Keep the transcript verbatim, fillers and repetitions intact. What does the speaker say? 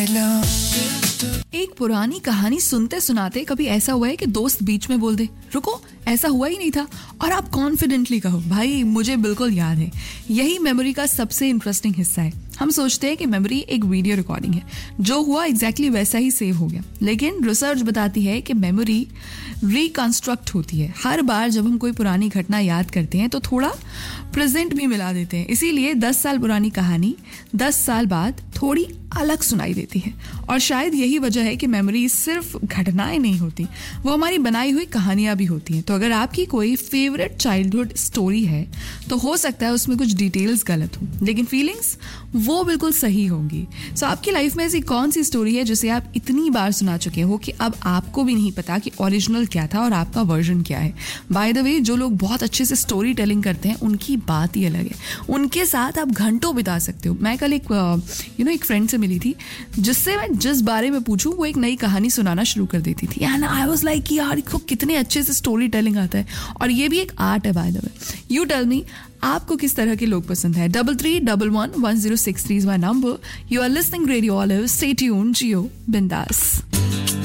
एक पुरानी कहानी सुनते सुनाते कभी ऐसा हुआ है कि दोस्त बीच में बोल दे, रुको ऐसा हुआ ही नहीं था, और आप कॉन्फिडेंटली कहो, भाई मुझे बिल्कुल याद है। यही मेमोरी का सबसे इंटरेस्टिंग हिस्सा है। हम सोचते हैं कि मेमोरी एक वीडियो रिकॉर्डिंग है, जो हुआ एग्जैक्टली वैसा ही सेव हो गया, लेकिन रिसर्च बताती है कि मेमोरी रिकंस्ट्रक्ट होती है। हर बार जब हम कोई पुरानी घटना याद करते हैं तो थोड़ा प्रेजेंट भी मिला देते हैं। इसीलिए दस साल पुरानी कहानी दस साल बाद थोड़ी अलग सुनाई देती है। और शायद यही वजह है कि मेमोरी सिर्फ घटनाएं नहीं होती, वो हमारी बनाई हुई कहानियां भी होती हैं। तो अगर आपकी कोई फेवरेट चाइल्डहुड स्टोरी है तो हो सकता है उसमें कुछ डिटेल्स गलत हो, लेकिन फीलिंग्स वो बिल्कुल सही होंगी। सो so, आपकी लाइफ में ऐसी कौन सी स्टोरी है जिसे आप इतनी बार सुना चुके हो कि अब आपको भी नहीं पता कि ओरिजिनल क्या था और आपका वर्जन क्या है। बाय द वे, जो लोग बहुत अच्छे से स्टोरी टेलिंग करते हैं उनकी बात ही अलग है, उनके साथ आप घंटों बिता सकते हो। मैं कल एक यू नो एक फ्रेंड से मिली थी जिससे मैं जिस बारे में पूछूं वो एक नई कहानी सुनाना शुरू कर देती थी, एंड आई वाज लाइक यार इसको कितने अच्छे से स्टोरी टेलिंग आता है। और ये भी एक आर्ट है by the way. You tell me, आपको किस तरह के लोग पसंद है? Double three double one one zero six three is my number. You are listening radio olive. Stay tuned, जियो बिंदास।